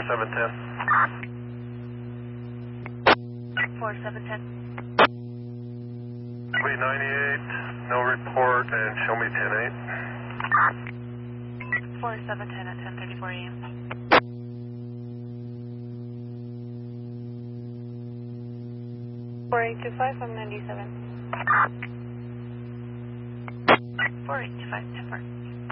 710. 4710. Lee 98, no report, and show me 10-8. 4710 at 10:34 a.m. 4825, I'm 97. 4825, 10-4.